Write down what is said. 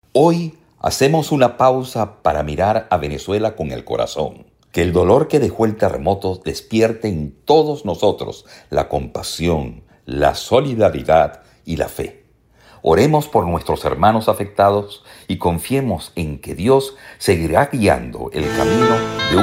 Hoy hacemos una pausa para mirar a Venezuela con el corazón. Que el dolor que dejó el terremoto despierte en todos nosotros la compasión, la solidaridad y la fe. Oremos por nuestros hermanos afectados y confiemos en que Dios seguirá guiando el camino de